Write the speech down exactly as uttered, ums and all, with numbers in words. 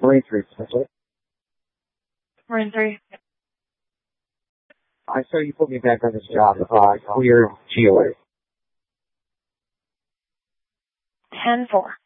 Marine three, essentially. Marine three. I saw you put me back on this job. Uh, clear G O A. ten four.